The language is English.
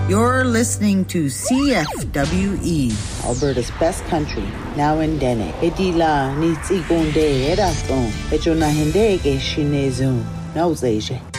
You're listening to CFWE, Alberta's best country, now in Dene. Edila ni tsikunde edaston, echona hende ke shinezun, nauzeje.